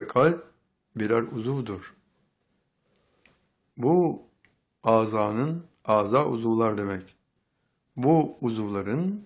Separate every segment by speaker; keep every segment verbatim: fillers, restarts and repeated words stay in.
Speaker 1: kalp birer uzuvdur. Bu azanın, aza uzuvlar demek. Bu uzuvların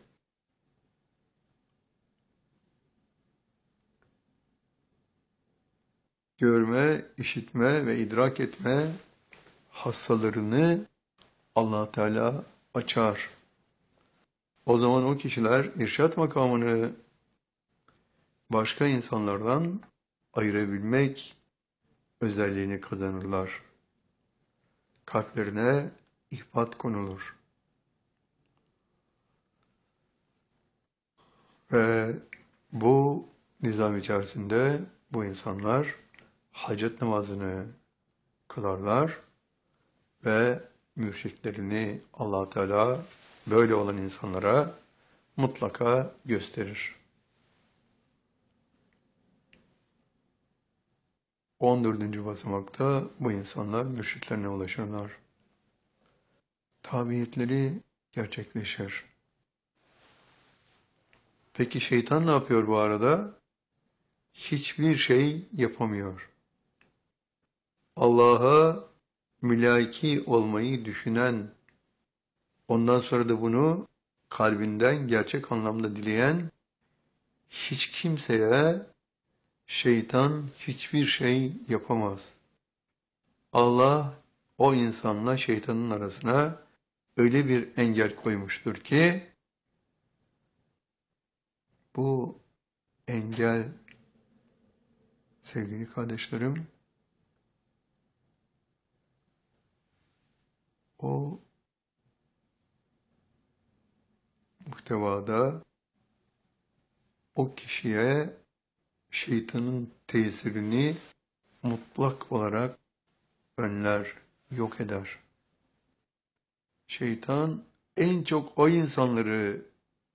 Speaker 1: görme, işitme ve idrak etme hassalarını Allah Teala açar. O zaman o kişiler irşat makamını başka insanlardan ayırabilmek özelliğini kazanırlar. Kalplerine ihbat konulur. Ve bu nizam içerisinde bu insanlar hacet namazını kılarlar ve mürşitlerini Allah Teala böyle olan insanlara mutlaka gösterir. on dördüncü basamakta bu insanlar mürşitlerine ulaşırlar. Tabiyetleri gerçekleşir. Peki şeytan ne yapıyor bu arada? Hiçbir şey yapamıyor. Allah'a mülaki olmayı düşünen, ondan sonra da bunu kalbinden gerçek anlamda dileyen hiç kimseye şeytan hiçbir şey yapamaz. Allah o insanla şeytanın arasına öyle bir engel koymuştur ki bu engel, sevgili kardeşlerim, o muhtevada o kişiye şeytanın tesirini mutlak olarak önler, yok eder. Şeytan en çok o insanları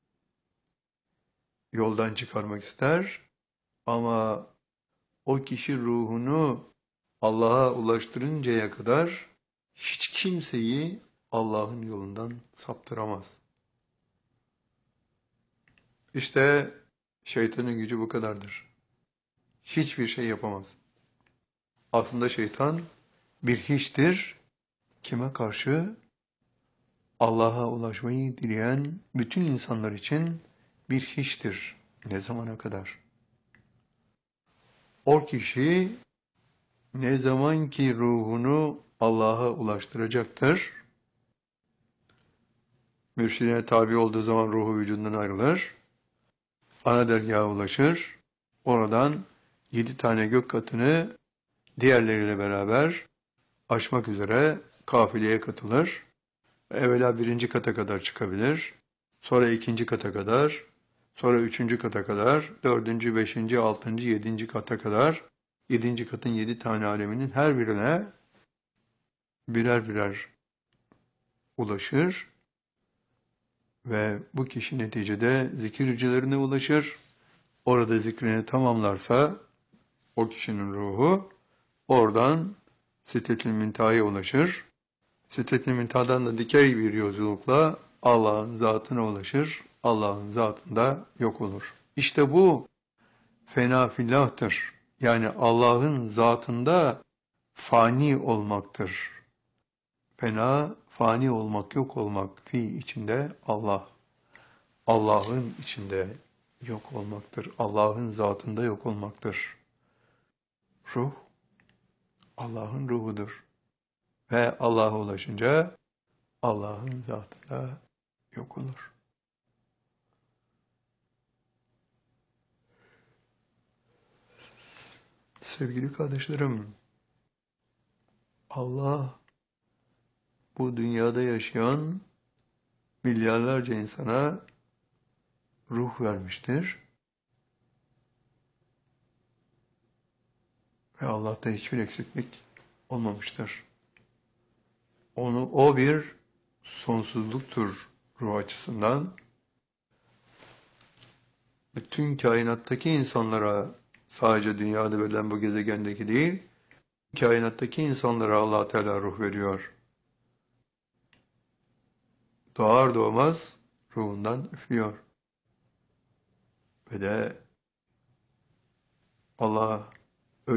Speaker 1: yoldan çıkarmak ister ama o kişi ruhunu Allah'a ulaştırıncaya kadar hiç kimseyi Allah'ın yolundan saptıramaz. İşte şeytanın gücü bu kadardır. Hiçbir şey yapamaz. Aslında şeytan bir hiçtir. Kime karşı? Allah'a ulaşmayı dileyen bütün insanlar için bir hiçtir. Ne zamana kadar? O kişi ne zaman ki ruhunu Allah'a ulaştıracaktır, mürşidine tabi olduğu zaman ruhu vücudundan ayrılır, ana dergaha ulaşır, oradan yedi tane gök katını diğerleriyle beraber aşmak üzere kafileye katılır. Evvela birinci kata kadar çıkabilir, sonra ikinci kata kadar, sonra üçüncü kata kadar, dördüncü, beşinci, altıncı, yedinci kata kadar, yedinci katın yedi tane aleminin her birine birer birer ulaşır ve bu kişi neticede zikir yücelerine ulaşır. Orada zikrini tamamlarsa o kişinin ruhu oradan Sidret-i Münteha'ya ulaşır. Sidret-i Münteha'dan da dikey bir yolculukla Allah'ın zatına ulaşır. Allah'ın zatında yok olur. İşte bu fena fillahtır. Yani Allah'ın zatında fani olmaktır. Fena, fani olmak, yok olmak, fi içinde Allah. Allah'ın içinde yok olmaktır. Allah'ın zatında yok olmaktır. Ruh, Allah'ın ruhudur. Ve Allah'a ulaşınca Allah'ın zatında yok olur. Sevgili kardeşlerim, Allah bu dünyada yaşayan milyarlarca insana ruh vermiştir. Ve Allah'ta hiçbir eksiklik olmamıştır. Onu, o bir sonsuzluktur ruh açısından. Bütün kainattaki insanlara, sadece dünyada verilen bu gezegendeki değil, kainattaki insanlara Allah Teala ruh veriyor. Doğar doğmaz ruhundan üflüyor. Ve de Allah